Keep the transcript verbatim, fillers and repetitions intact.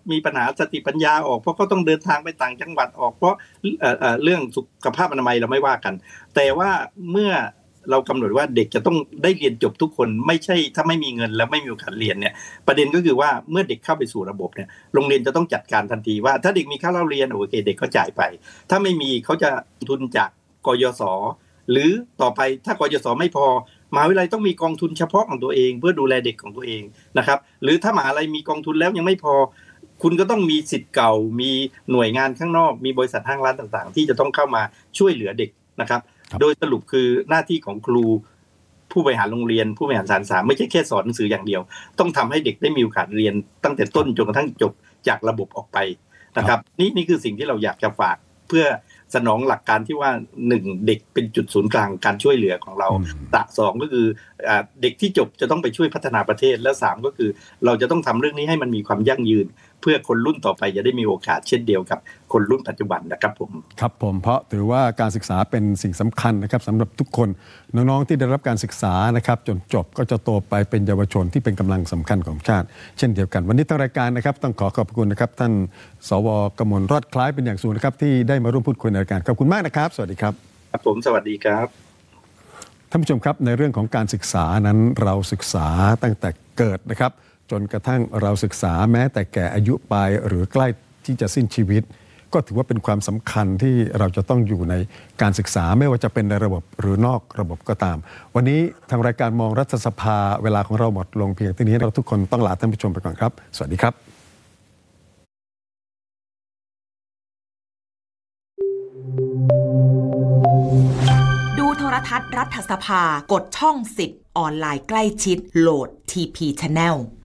มีปัญหาสติปัญญาออกเพราะเขาต้องเดินทางไปต่างจังหวัดออกเพราะ เอ่อ เอ่อ เรื่องสุขภาพอนามัยเราไม่ว่ากันแต่ว่าเมื่อเรากำหนดว่าเด็กจะต้องได้เรียนจบทุกคนไม่ใช่ถ้าไม่มีเงินแล้วไม่มีโอกาสเรียนเนี่ยประเด็นก็คือว่าเมื่อเด็กเข้าไปสู่ระบบเนี่ยโรงเรียนจะต้องจัดการทันทีว่าถ้าเด็กมีค่าเล่าเรียนโอเคเด็กก็จ่ายไปถ้าไม่มีเขาจะทุนจากกยศหรือต่อไปถ้ากยศไม่พอมหาวิทยาลัยต้องมีกองทุนเฉพาะของตัวเองเพื่อดูแลเด็กของตัวเองนะครับหรือถ้ามหาวิทยาลัยมีกองทุนแล้วยังไม่พอคุณก็ต้องมีศิษย์เก่ามีหน่วยงานข้างนอกมีบริษัทห้างร้านต่างๆที่จะต้องเข้ามาช่วยเหลือเด็กนะครับโดยสรุปคือหน้าที่ของครูผู้บริหารโรงเรียนผู้บริหารสถานศึกษาไม่ใช่แค่สอนหนังสืออย่างเดียวต้องทำให้เด็กได้มีโอกาสเรียนตั้งแต่ต้นจนกระทั่งจบจากระบบออกไปนะครับนี่นี่คือสิ่งที่เราอยากจะฝากเพื่อสนองหลักการที่ว่าหนึ่งเด็กเป็นจุดศูนย์กลางการช่วยเหลือของเราตะสองก็คือเด็กที่จบจะต้องไปช่วยพัฒนาประเทศและสามก็คือเราจะต้องทำเรื่องนี้ให้มันมีความยั่งยืนเพื่อคนรุ่นต่อไปจะได้มีโอกาสเช่นเดียวกับคนรุ่นปัจจุบันนะครับผมครับผมเพราะถือว่าการศึกษาเป็นสิ่งสำคัญนะครับสำหรับทุกคนน้องๆที่ได้รับการศึกษานะครับจนจบก็จะโตไปเป็นเยาวชนที่เป็นกำลังสำคัญของชาติเช่นเดียวกันวันนี้ทางรายการนะครับต้องขอขอบคุณนะครับท่านสว.กมลรอดคล้ายเป็นอย่างสูงนะครับที่ได้มาร่วมพูดคุยในรายการขอบคุณมากนะครับสวัสดีครับครับผมสวัสดีครับท่านผู้ชมครับในเรื่องของการศึกษานั้นเราศึกษาตั้งแต่เกิดนะครับจนกระทั่งเราศึกษาแม้แต่แก่อายุปลายหรือใกล้ที่จะสิ้นชีวิตก็ถือว่าเป็นความสำคัญที่เราจะต้องอยู่ในการศึกษาไม่ว่าจะเป็นในระบบหรือนอกระบบก็ตามวันนี้ทางรายการมองรัฐสภาเวลาของเราหมดลงเพียงเท่านี้เราทุกคนต้องลาท่านผู้ชมไปก่อนครับสวัสดีครับดูโทรทัศน์รัฐสภากดช่องสิบออนไลน์ใกล้ชิดโหลด ที พี Channel